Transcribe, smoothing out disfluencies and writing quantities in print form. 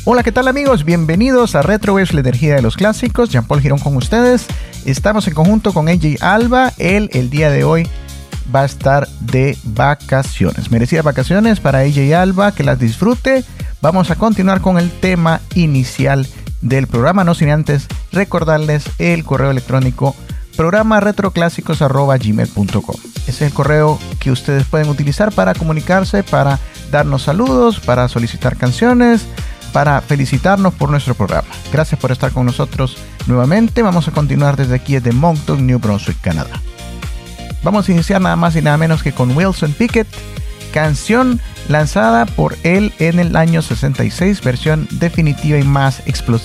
Hola, ¿qué tal amigos? Bienvenidos a Retrowaves, la energía de los clásicos. Jean-Paul Girón con ustedes. Estamos en conjunto con AJ Alba. Él el día de hoy va a estar de vacaciones. Merecidas vacaciones para AJ Alba, que las disfrute. Vamos a continuar con el tema inicial del programa, no sin antes recordarles el correo electrónico programa retroclásicos@gmail.com. Ese es el correo que ustedes pueden utilizar para comunicarse, para darnos saludos, para solicitar canciones, para felicitarnos por nuestro programa. Gracias por estar con nosotros nuevamente. Vamos a continuar desde aquí, desde Moncton, New Brunswick, Canadá. Vamos a iniciar nada más y nada menos que con Wilson Pickett, canción lanzada por él en el año 66, versión definitiva y más explosiva